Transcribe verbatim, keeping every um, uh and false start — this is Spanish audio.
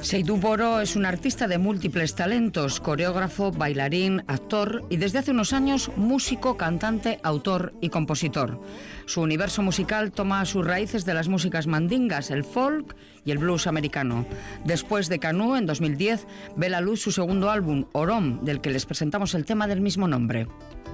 Seydou Boro es un artista de múltiples talentos, coreógrafo, bailarín, actor y desde hace unos años músico, cantante, autor y compositor. Su universo musical toma sus raíces de las músicas mandingas, el folk y el blues americano. Después de Canoe, en dos mil diez, ve la luz su segundo álbum, Orom, del que les presentamos el tema del mismo nombre.